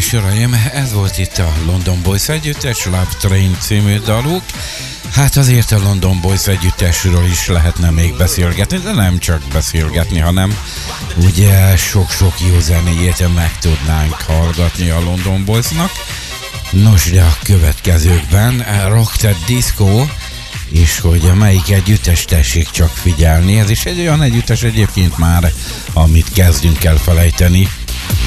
és uraim, ez volt itt a London Boys együttes, Love Train című daluk. Hát azért a London Boys együttesről is lehetne még beszélgetni, de nem csak beszélgetni, hanem ugye sok-sok jó zenéjét meg tudnánk hallgatni a London Boysnak. Nos, de a következőkben Rock That Disco, és hogy melyik együttes tessék csak figyelni, ez is egy olyan együttes egyébként már, amit kezdünk el felejteni.